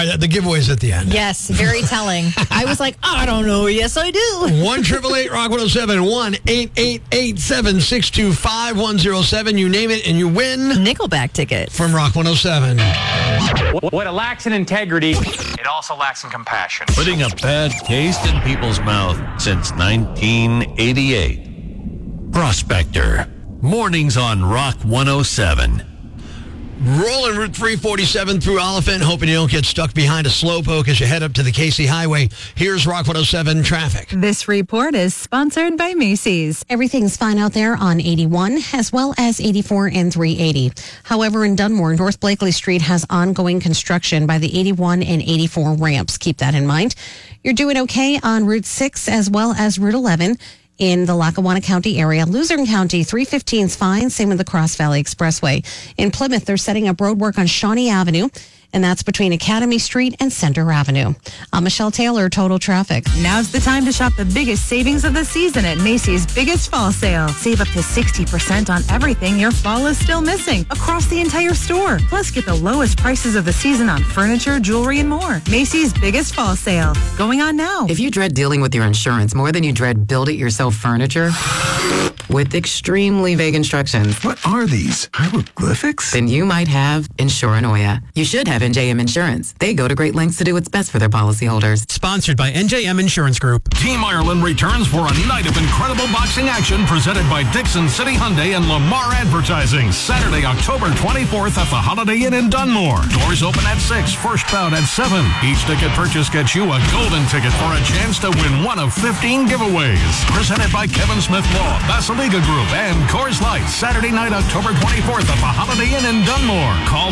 right, the giveaways at the end. Yes, very telling. I was like, I don't know. Yes, I do. 1-888 Rock 107 1-888-762-5107. You name it and you win Nickelback tickets from Rock 107. What it lacks in integrity, it also lacks in compassion. Putting a bad taste in people's mouth since 1988. Prospector. Mornings on Rock 107. Rolling Route 347 through Oliphant, hoping you don't get stuck behind a slowpoke as you head up to the Casey Highway. Here's Rock 107 traffic. This report is sponsored by Macy's. Everything's fine out there on 81 as well as 84 and 380. However, in Dunmore, North Blakely Street has ongoing construction by the 81 and 84 ramps. Keep that in mind. You're doing okay on Route 6 as well as Route 11. In the Lackawanna County area. Luzerne County, 315 is fine. Same with the Cross Valley Expressway. In Plymouth, they're setting up road work on Shawnee Avenue, and that's between Academy Street and Center Avenue. I'm Michelle Taylor, Total Traffic. Now's the time to shop the biggest savings of the season at Macy's Biggest Fall Sale. Save up to 60% on everything your fall is still missing across the entire store. Plus, get the lowest prices of the season on furniture, jewelry, and more. Macy's Biggest Fall Sale. Going on now. If you dread dealing with your insurance more than you dread build-it-yourself furniture, with extremely vague instructions. What are these? Hieroglyphics? Then you might have Insuranoia. You should have NJM Insurance. They go to great lengths to do what's best for their policyholders. Sponsored by NJM Insurance Group. Team Ireland returns for a night of incredible boxing action presented by Dixon City Hyundai and Lamar Advertising. Saturday, October 24th at the Holiday Inn in Dunmore. Doors open at 6, first bout at 7. Each ticket purchase gets you a golden ticket for a chance to win one of 15 giveaways. Presented by Kevin Smith Law, Basiliga Group, and Coors Light. Saturday night, October 24th at the Holiday Inn in Dunmore. Call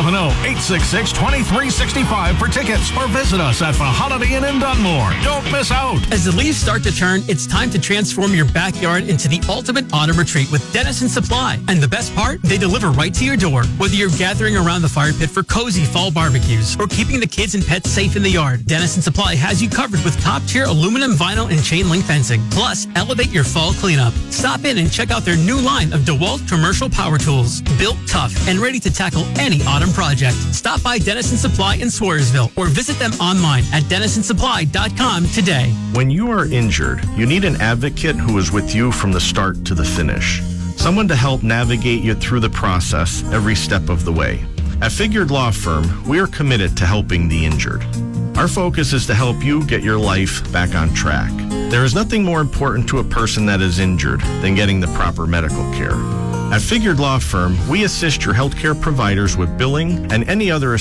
570-866-2365 for tickets or visit us at the Holiday Inn in Dunmore. Don't miss out. As the leaves start to turn, it's time to transform your backyard into the ultimate autumn retreat with Dennison Supply. And the best part, they deliver right to your door. Whether you're gathering around the fire pit for cozy fall barbecues or keeping the kids and pets safe in the yard, Dennison Supply has you covered with top-tier aluminum, vinyl, and chain link fencing. Plus, elevate your fall cleanup. Stop in and check out their new line of DeWalt commercial power tools. Built tough and ready to tackle any autumn project. Stop by Dennison Supply in Swarsville or visit them online at DennisonSupply.com today. When you are injured, you need an advocate who is with you from the start to the finish. Someone to help navigate you through the process every step of the way. At Figured Law Firm, we are committed to helping the injured. Our focus is to help you get your life back on track. There is nothing more important to a person that is injured than getting the proper medical care. At Figured Law Firm, we assist your healthcare providers with billing and any other